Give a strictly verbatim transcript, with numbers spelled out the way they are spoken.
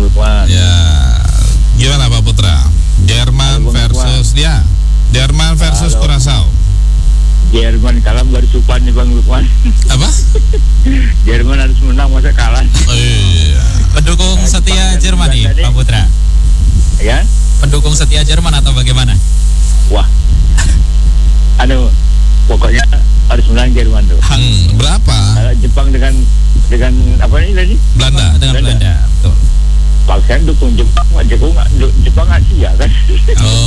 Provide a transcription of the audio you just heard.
Lukman. Ya, gimana Pak Putra? Jerman Halo, Bang versus dia. Jerman versus Halo. Kurasau. Jerman kalah baru supan nih Bang Lukman. Apa? Jerman harus menang masa kalah. Oh, iya. Pendukung Nah, setia Jepang dan Jerman nih, Belanda Pak nih. Putra. Ya, Pendukung setia Jerman atau bagaimana? wah. Anu, pokoknya harus menang Jerman tuh. Hmm, berapa? Kalau Jepang dengan dengan apa ini tadi? Belanda. Dengan Belanda. Belanda, betul. Paksain dukung Jepang, Jepang Jepang Asia kan. Oh.